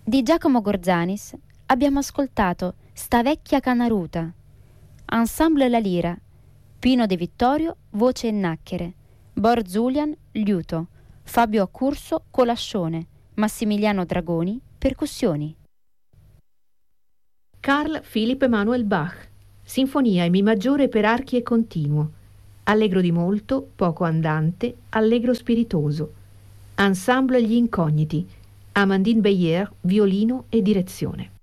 Di Giacomo Gorzanis abbiamo ascoltato Sta vecchia canaruta, Ensemble La Lira, Pino De Vittorio, voce e nacchere, Bor Zulian, liuto, Fabio Accurso, colascione, Massimiliano Dragoni, percussioni. Carl Philipp Emanuel Bach, Sinfonia in Mi maggiore per archi e continuo, allegro di molto, poco andante, allegro spiritoso, Ensemble Gli Incogniti, Amandine Beyer, violino e direzione.